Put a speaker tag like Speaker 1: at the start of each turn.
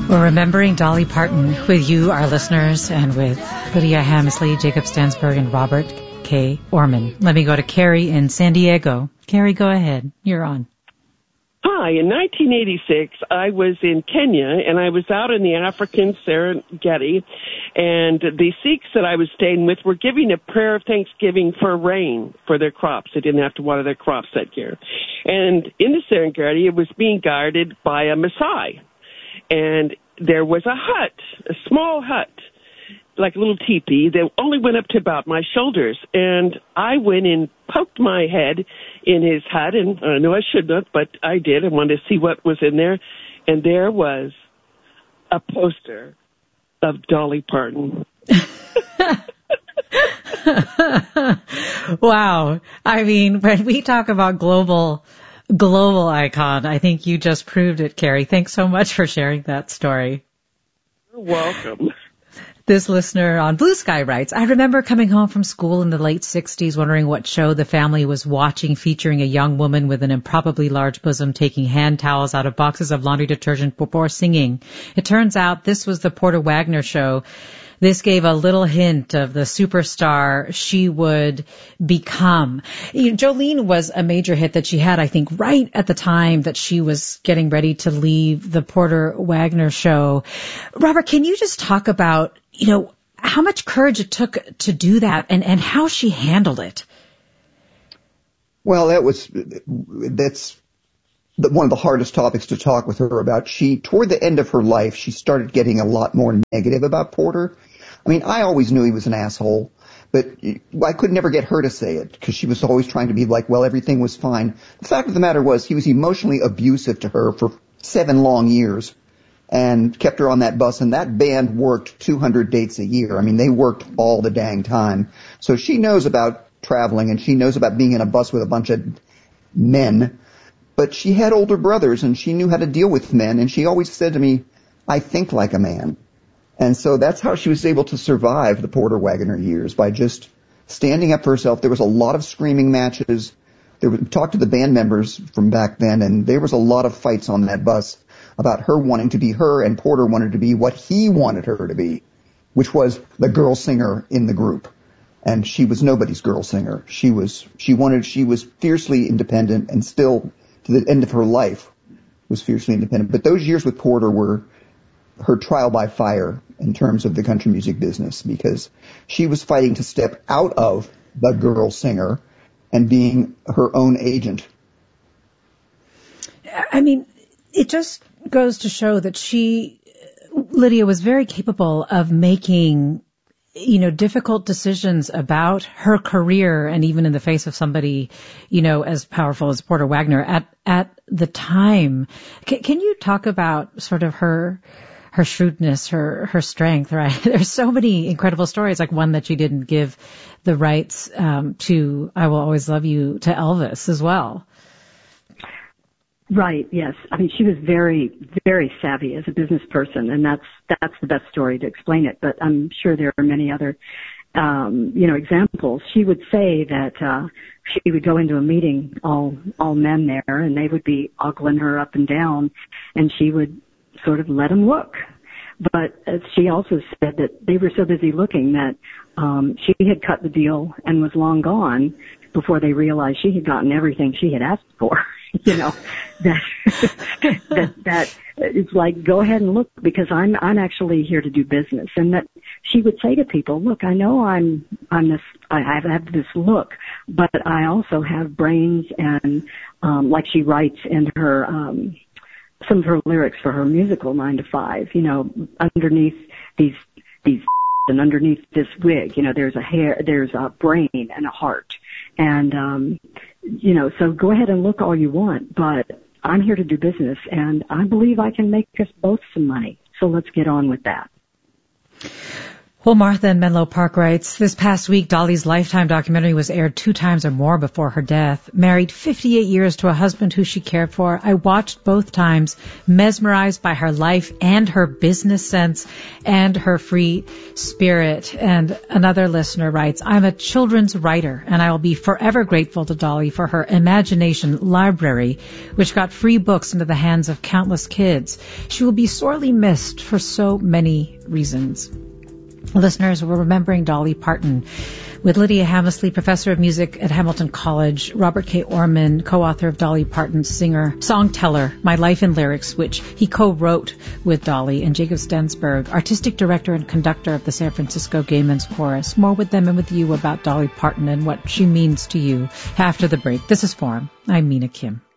Speaker 1: We're remembering Dolly Parton with you, our listeners, and with Lydia Hammersley, Jacob Stansberg, and Robert K. Orman. Let me go to Carrie in San Diego. Carrie, go ahead. You're on.
Speaker 2: Hi. In 1986, I was in Kenya, and I was out in the African Serengeti, and the Sikhs that I was staying with were giving a prayer of thanksgiving for rain for their crops. They didn't have to water their crops that year. And in the Serengeti, it was being guarded by a Maasai. And there was a hut, a small hut, like a little teepee that only went up to about my shoulders. And I went and poked my head in his hut, and I know I shouldn't have, but I did. I wanted to see what was in there. And there was a poster of Dolly Parton.
Speaker 1: Wow. I mean, when we talk about global icon, I think you just proved it, Carrie. Thanks so much for sharing that story.
Speaker 2: You're welcome.
Speaker 1: This listener on Blue Sky writes, I remember coming home from school in the late 60s wondering what show the family was watching featuring a young woman with an improbably large bosom taking hand towels out of boxes of laundry detergent before singing. It turns out this was the Porter Wagoner show. This gave a little hint of the superstar she would become. Jolene was a major hit that she had, I think, right at the time that she was getting ready to leave the Porter Wagoner show. Robert, can you just talk about, how much courage it took to do that and how she handled it?
Speaker 3: Well, that's one of the hardest topics to talk with her about. Toward the end of her life, she started getting a lot more negative about Porter. I mean, I always knew he was an asshole, but I could never get her to say it because she was always trying to be like, well, everything was fine. The fact of the matter was he was emotionally abusive to her for 7 long years and kept her on that bus, and that band worked 200 dates a year. I mean, they worked all the dang time. So she knows about traveling, and she knows about being in a bus with a bunch of men. But she had older brothers, and she knew how to deal with men, and she always said to me, I think like a man. And so that's how she was able to survive the Porter Wagoner years, by just standing up for herself. There was a lot of screaming matches. Talk to the band members from back then, and there was a lot of fights on that bus about her wanting to be her, and Porter wanted to be what he wanted her to be, which was the girl singer in the group. And she was nobody's girl singer. She was fiercely independent, and still, to the end of her life, was fiercely independent. But those years with Porter were her trial by fire in terms of the country music business, because she was fighting to step out of the girl singer and being her own agent.
Speaker 1: I mean, it just goes to show that Lydia was very capable of making, difficult decisions about her career, and even in the face of somebody, as powerful as Porter Wagoner at the time. Can you talk about sort of her shrewdness, her strength, right? There's so many incredible stories, like one that she didn't give the rights to I Will Always Love You to Elvis as well.
Speaker 4: Right, yes. I mean, she was very, very savvy as a business person, and that's the best story to explain it. But I'm sure there are many other, examples. She would say that she would go into a meeting, all men there, and they would be ogling her up and down, and she would sort of let them look. But she also said that they were so busy looking that she had cut the deal and was long gone before they realized she had gotten everything she had asked for. That it's like, go ahead and look, because I'm actually here to do business. And that she would say to people, look, I know I have this look, but I also have brains, and like she writes in her some of her lyrics for her musical 9 to 5, underneath these and underneath this wig, there's a brain and a heart. And so go ahead and look all you want, but I'm here to do business, and I believe I can make us both some money. So let's get on with that.
Speaker 1: Well, Martha in Menlo Park writes, this past week, Dolly's Lifetime documentary was aired 2 times or more before her death. Married 58 years to a husband who she cared for, I watched both times, mesmerized by her life and her business sense and her free spirit. And another listener writes, I'm a children's writer, and I will be forever grateful to Dolly for her imagination library, which got free books into the hands of countless kids. She will be sorely missed for so many reasons. Listeners, we're remembering Dolly Parton with Lydia Hammersley, professor of music at Hamilton College, Robert K. Orman, co-author of Dolly Parton's songteller, My Life in Lyrics, which he co-wrote with Dolly, and Jacob Stensberg, artistic director and conductor of the San Francisco Gay Men's Chorus. More with them and with you about Dolly Parton and what she means to you after the break. This is Forum. I'm Mina Kim.